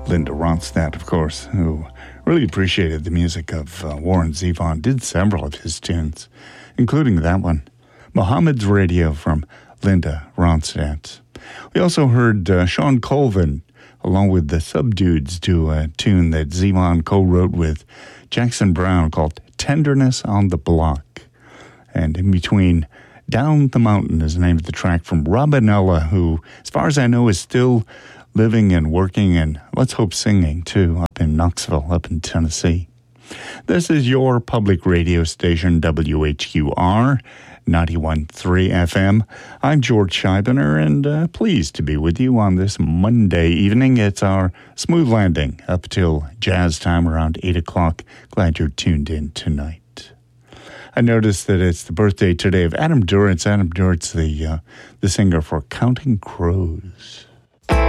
Linda Ronstadt, of course, who really appreciated the music of Warren Zevon, did several of his tunes, including that one, Mohammed's Radio from Linda Ronstadt. We also heard Sean Colvin, along with the Subdudes, do a tune that Zevon co-wrote with Jackson Browne called Tenderness on the Block. And in between, Down the Mountain is the name of the track from Robinella, who, as far as I know, is still living and working and let's hope singing too up in Knoxville, up in Tennessee. This is your public radio station, WHQR 91.3 FM. I'm George Scheibner, and pleased to be with you on this Monday evening. It's our smooth landing up till jazz time around 8 o'clock. Glad you're tuned in tonight. I noticed that it's the birthday today of Adam Duritz. Adam Duritz, the singer for Counting Crows.